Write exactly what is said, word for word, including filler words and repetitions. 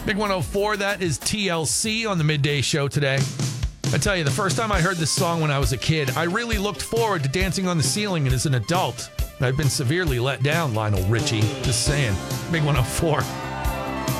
Big one oh four, that is T L C on the Midday Show today. I tell you, the first time I heard this song when I was a kid, I really looked forward to dancing on the ceiling, and as an adult, I've been severely let down, Lionel Richie. Just saying. Big one oh four.